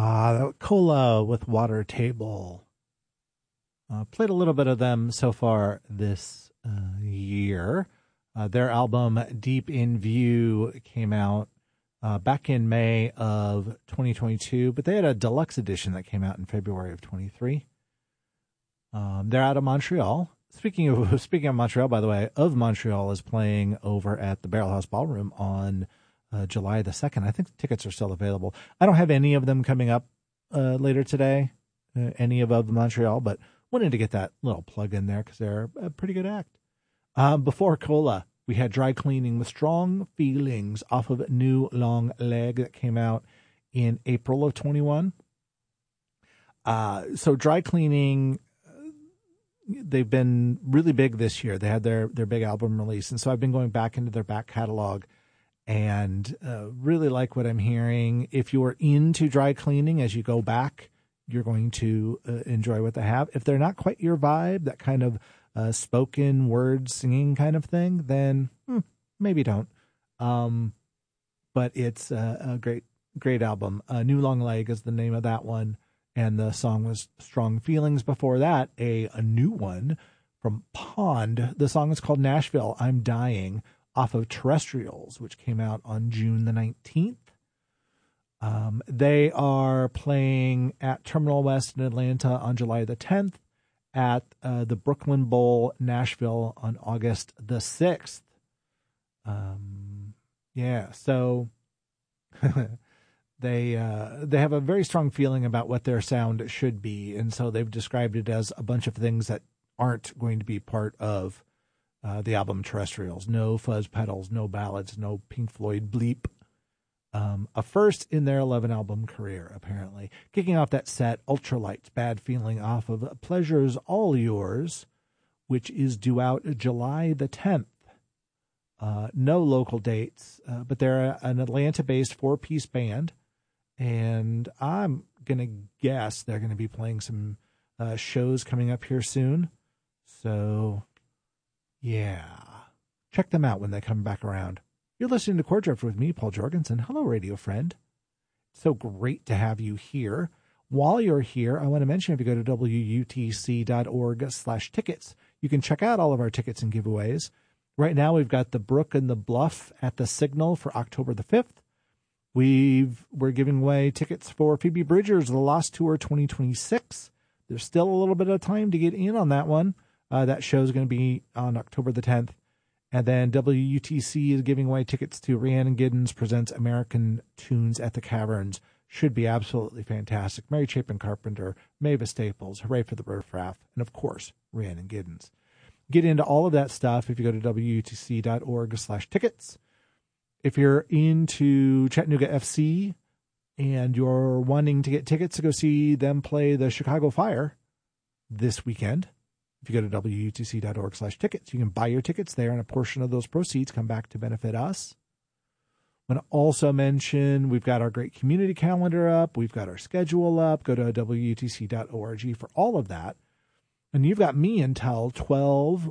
Cola with Water Table. Played a little bit of them so far this year. Their album Deep in View came out back in May of 2022, but they had a deluxe edition that came out in February of 23. They're out of Montreal. Speaking of Montreal, by the way, Of Montreal is playing over at the Barrel House Ballroom on July the 2nd. I think the tickets are still available. I don't have any of them coming up later today, any of Montreal, but wanted to get that little plug in there because they're a pretty good act. Before Cola, we had Dry Cleaning with Strong Feelings off of New Long Leg that came out in April of 21. So Dry Cleaning, they've been really big this year. They had their big album release, and so I've been going back into their back catalog and really like what I'm hearing. If you're into Dry Cleaning as you go back, you're going to enjoy what they have. If they're not quite your vibe, that kind of spoken word singing kind of thing, then maybe don't. But it's a great album. New Long Leg is the name of that one, and the song was Strong Feelings. Before that, a new one from Pond. The song is called Nashville, I'm Dying, off of Terrestrials, which came out on June the 19th. They are playing at Terminal West in Atlanta on July the 10th, at the Brooklyn Bowl, Nashville on August the 6th. So they have a very strong feeling about what their sound should be, and so they've described it as a bunch of things that aren't going to be part of the album Terrestrials. No fuzz pedals, no ballads, no Pink Floyd bleep. A first in their 11-album career, apparently. Kicking off that set, Ultralights, Bad Feeling, off of Pleasure's All Yours, which is due out July the 10th. No local dates, but they're an Atlanta-based 4-piece band, and I'm going to guess they're going to be playing some shows coming up here soon. So, yeah. Check them out when they come back around. You're listening to Chord Drift with me, Paul Jorgensen. Hello, radio friend. So great to have you here. While you're here, I want to mention if you go to wutc.org/tickets, you can check out all of our tickets and giveaways. Right now, we've got the Brook and the Bluff at the Signal for October the 5th. We're giving away tickets for Phoebe Bridgers' The Lost Tour 2026. There's still a little bit of time to get in on that one. That show is going to be on October the 10th. And then WUTC is giving away tickets to Rhiannon Giddens Presents American Tunes at the Caverns. Should be absolutely fantastic. Mary Chapin Carpenter, Mavis Staples, Hooray for the Riffraff, and of course, Rhiannon Giddens. Get into all of that stuff if you go to wutc.org/tickets. If you're into Chattanooga FC and you're wanting to get tickets to go see them play the Chicago Fire this weekend, if you go to wutc.org/tickets, you can buy your tickets there, and a portion of those proceeds come back to benefit us. I want to also mention we've got our great community calendar up. We've got our schedule up. Go to wutc.org for all of that. And you've got me until 12